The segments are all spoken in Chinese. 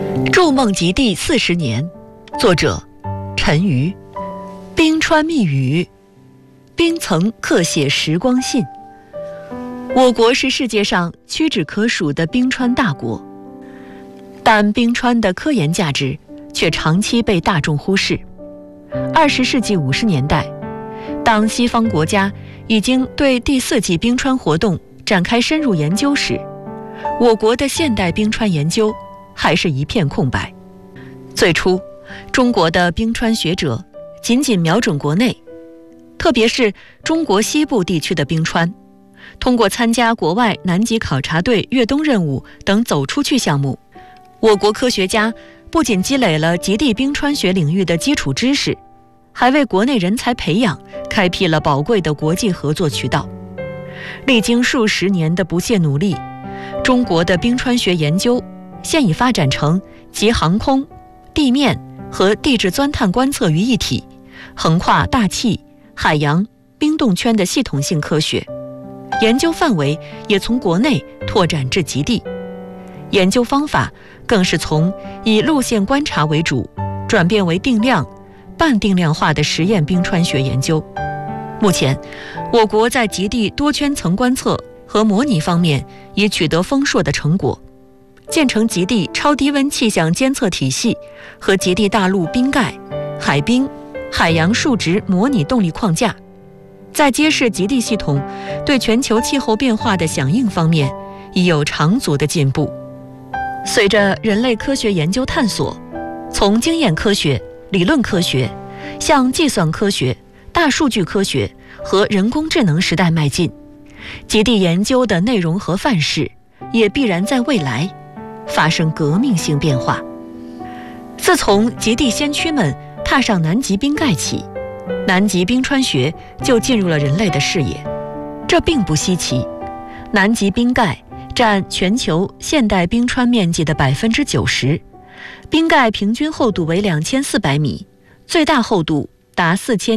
筑梦极地40年，作者陈瑜。冰川密语，冰层刻写时光信。我国是世界上屈指可数的冰川大国，但冰川的科研价值却长期被大众忽视。20世纪50年代，当西方国家已经对第4纪冰川活动展开深入研究时，我国的现代冰川研究还是一片空白。最初，中国的冰川学者仅仅瞄准国内，特别是中国西部地区的冰川，通过参加国外南极考察队越冬任务等走出去项目，我国科学家不仅积累了极地冰川学领域的基础知识，还为国内人才培养开辟了宝贵的国际合作渠道。历经数十年的不懈努力，中国的冰川学研究现已发展成集航空、地面和地质钻探观测于一体，横跨大气、海洋、冰冻圈的系统性科学。研究范围也从国内拓展至极地，研究方法更是从以路线观察为主，转变为定量、半定量化的实验冰川学研究。目前，我国在极地多圈层观测和模拟方面已取得丰硕的成果，建成极地超低温气象监测体系和极地大陆冰盖、海冰、海洋数值模拟动力框架，在揭示极地系统对全球气候变化的响应方面已有长足的进步。随着人类科学研究探索从经验科学、理论科学向计算科学、大数据科学和人工智能时代迈进，极地研究的内容和范式也必然在未来发生革命性变化。自从极地先驱们踏上南极冰盖起，南极冰川学就进入了人类的视野。这并不稀奇，南极冰盖占全球现代冰川面积的90%，冰盖平均厚度为2400米，最大厚度达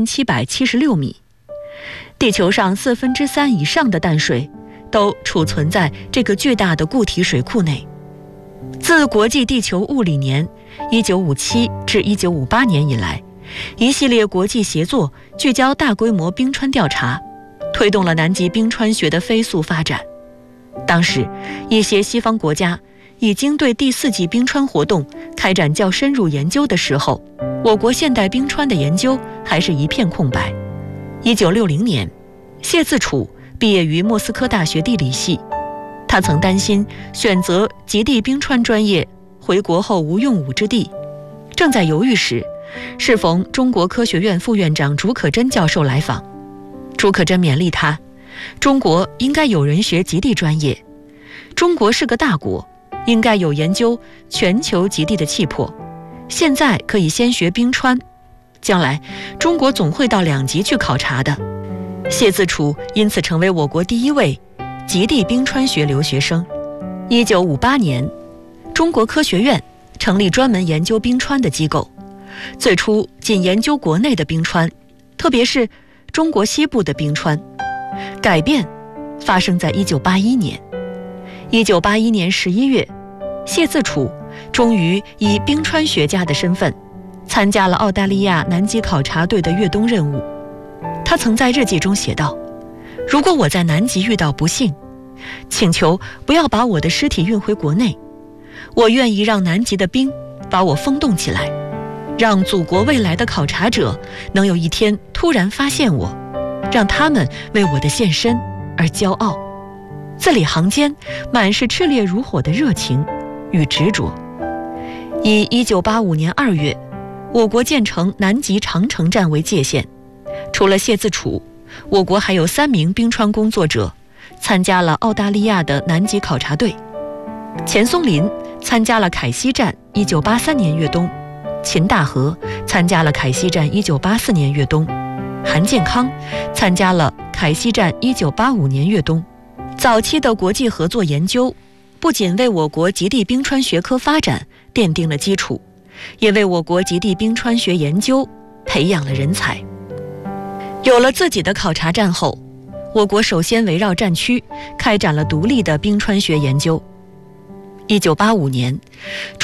4776米。地球上3/4以上的淡水都储存在这个巨大的固体水库内。自国际地球物理年1957至1958年以来，一系列国际协作聚焦大规模冰川调查，推动了南极冰川学的飞速发展。当时，一些西方国家已经对第4纪冰川活动开展较深入研究的时候，我国现代冰川的研究还是一片空白。1960年，谢自楚毕业于莫斯科大学地理系，他曾担心选择极地冰川专业回国后无用武之地，正在犹豫时，适逢中国科学院副院长竺可桢教授来访。竺可桢勉励他，中国应该有人学极地专业，中国是个大国，应该有研究全球极地的气魄，现在可以先学冰川，将来中国总会到2极去考察的。谢自楚因此成为我国第1位极地冰川学留学生。1958年，中国科学院成立专门研究冰川的机构，最初仅研究国内的冰川，特别是中国西部的冰川。改变发生在1981年。1981年11月，谢自楚终于以冰川学家的身份参加了澳大利亚南极考察队的越冬任务。他曾在日记中写道：如果我在南极遇到不幸，请求不要把我的尸体运回国内，我愿意让南极的冰把我封冻起来，让祖国未来的考察者能有一天突然发现我，让他们为我的献身而骄傲。字里行间满是炽烈如火的热情与执着。以1985年2月，我国建成南极长城站为界限，除了谢自楚，我国还有3名冰川工作者参加了澳大利亚的南极考察队。钱松林参加了凯西站1983年越冬，秦大河参加了凯西站1984年越冬，韩建康参加了凯西站1985年越冬。早期的国际合作研究不仅为我国极地冰川学科发展奠定了基础，也为我国极地冰川学研究培养了人才。有了自己的考察站后，我国首先围绕战区开展了独立的冰川学研究。1985年，